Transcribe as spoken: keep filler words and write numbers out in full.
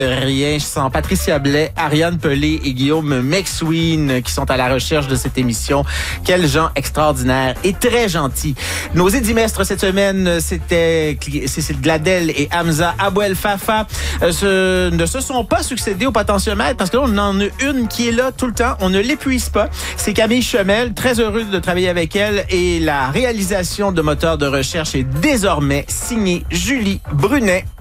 Rien sans Patricia Blais, Ariane Pelé et Guillaume McSween qui sont à la recherche de cette émission. Quels gens extraordinaires et très gentils. Nos édimestres cette semaine, c'était Cécile Gladel et Hamza Abouel Fafa. Euh, ce, ne se sont pas succédés au potentiomètre parce que là, on en a une qui est là tout le temps. On ne l'épuise pas. C'est Camille Chemel. Très heureux de travailler avec elle et la réalisation de moteurs de recherche est désormais signée Julie Brunet.